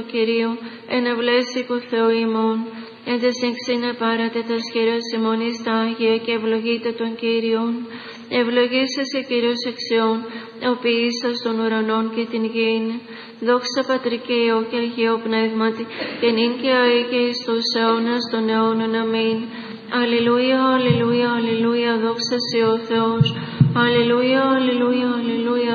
Κυρίου, ενευλέστηκο Θεό ημών, εν τες εξήνε πάρατε τας χειράς ημών εις τα Άγια και ευλογείτε τον Κύριον. Ευλογήσεσαι Κύριος εξιών, ο ποιήσας των ουρανών και την γην. Δόξα Πατρί και Υιό και Αγίο Πνεύματι, και νυν και αεί και εις τους αιώνας των αιώνων. Αμήν. Αλληλούια, αλληλούια, αλληλούια, δόξα Συ ο Θεός. Αλληλούια, αλληλούια, αλληλούια.